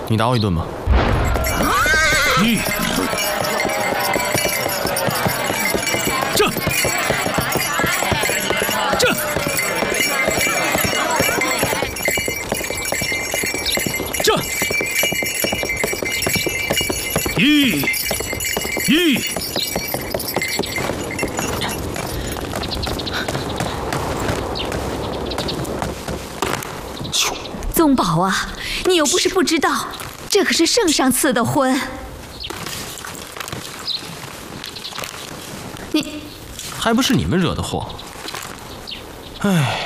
你打我一顿吧。 宗宝啊，你又不是不知道，这可是圣上赐的婚。你还不是你们惹的祸。唉，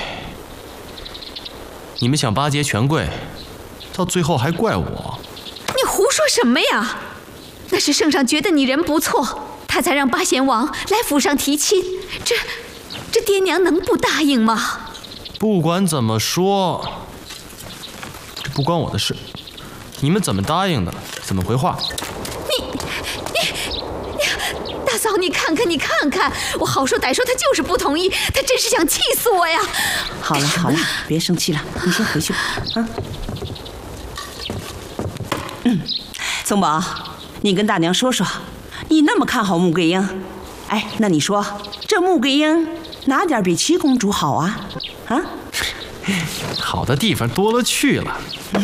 你们想巴结权贵，到最后还怪我。 你胡说什么呀？那是圣上觉得你人不错，他才让八贤王来府上提亲。这爹娘能不答应吗？ 不管怎么说，这不关我的事。你们怎么答应的，怎么回话。 你，大嫂，你看看，我好说歹说，他就是不同意，他真是想气死我呀！ 好了，别生气了，你先回去吧。啊。宗宝，你跟大娘说说，你那么看好穆桂英，哎，那你说这穆桂英哪点比齐公主好啊？啊？ 好的地方多了去了。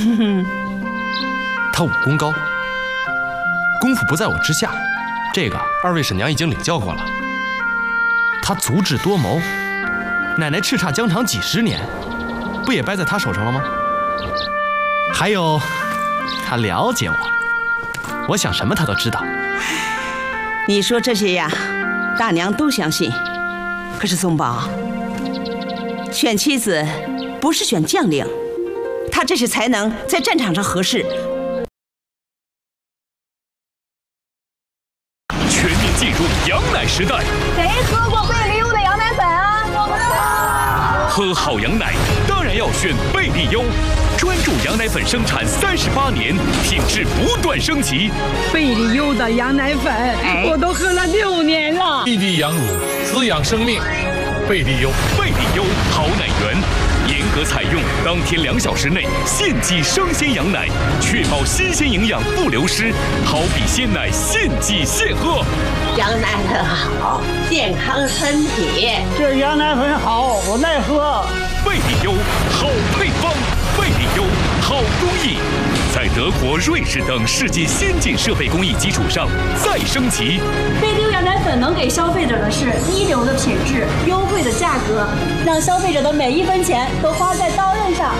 他武功高，功夫不在我之下，这个二位婶娘已经领教过了。他足智多谋，奶奶叱咤疆场几十年，不也败在他手上了吗？还有，他了解我想什么他都知道。 你说这些呀，大娘都相信。可是宗宝，选妻子不是选将领，他这些才能在战场上合适。 全面进入羊奶时代。 谁喝过贝利优的羊奶粉啊？ 喝好羊奶当然要选贝利优，专注羊奶粉生产38年，品质不断升级。 贝利优的羊奶粉，我都喝了6年了。 一滴羊乳，滋养生命。贝利优， 贝利优好奶源，严格采用当天2小时内现挤生鲜羊奶，确保新鲜营养不流失，好比鲜奶现挤现喝。 羊奶粉好，健康身体。 这羊奶粉好，我爱喝。 贝利优好配方，贝利优好工艺，在德国、瑞士等世界先进设备工艺基础上再升级。 贝利优羊奶粉能给消费者的是一流的品质、优惠的价格，让消费者的每1分钱都花在刀刃上。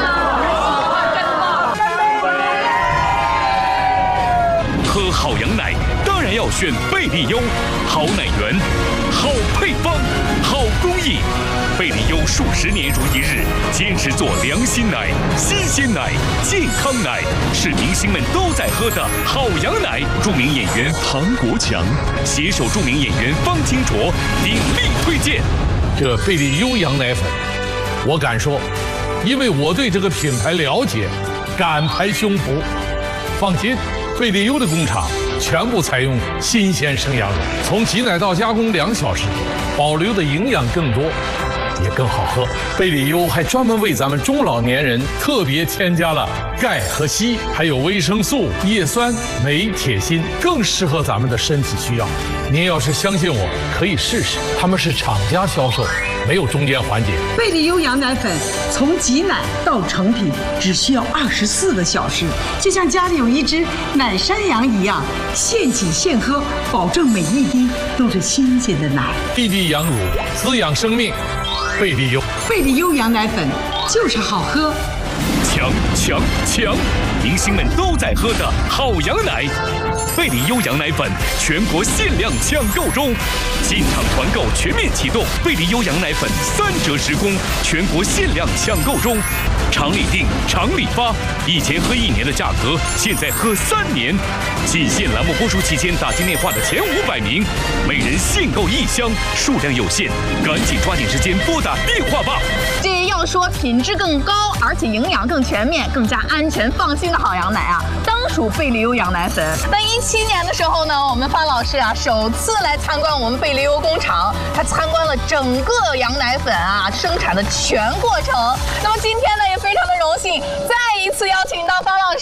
喝好羊奶当然要选贝利优，好奶源，好配方，好工艺。贝利优数10年如一日，坚持做良心奶、新鲜奶、健康奶，是明星们都在喝的好羊奶。著名演员庞国强携手著名演员方清卓鼎力推荐。 这贝利优羊奶粉，我敢说，因为我对这个品牌了解，敢拍胸脯。放心，贝利优的工厂全部采用新鲜生羊乳，从挤奶到加工2小时，保留的营养更多，也更好喝。贝利优还专门为咱们中老年人特别添加了钙和硒，还有维生素、叶酸、镁、铁、锌，更适合咱们的身体需要。您要是相信我，可以试试，他们是厂家销售，没有中间环节。 贝利优羊奶粉从挤奶到成品只需要24个小时，就像家里有一只奶山羊一样，现挤现喝，保证每一滴都是新鲜的奶。 一滴羊乳，滋养生命。贝利优， 贝利优羊奶粉就是好喝。 强！明星们都在喝的好羊奶，贝利优羊奶粉全国限量抢购中，进场团购全面启动，贝利优羊奶粉3折10公，全国限量抢购中，厂里订，厂里发，以前喝1年的价格，现在喝3年。仅限栏目播出期间打进电话的前500名，每人限购1箱，数量有限，赶紧抓紧时间拨打电话吧。 这要说品质更高，而且营养更全面、更加安全放心的好羊奶啊，当属贝利优羊奶粉。在17年的时候呢，我们范老师啊首次来参观我们贝利优工厂，他参观了整个羊奶粉啊生产的全过程。那么今天呢，也非常的荣幸，再一次邀请到范老师。